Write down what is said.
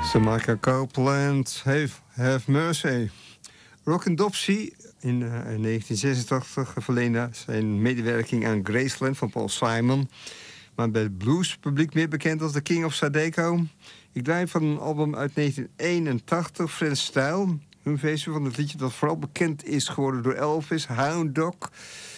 Jamaica Copeland, Have Mercy. Rock and Dopsy in 1986 verleende zijn medewerking aan Graceland van Paul Simon. Maar bij het bluespubliek meer bekend als The King of Zydeco. Ik draai van een album uit 1981, Friends Style. Hun versie van het liedje dat vooral bekend is geworden door Elvis, Hound Dog.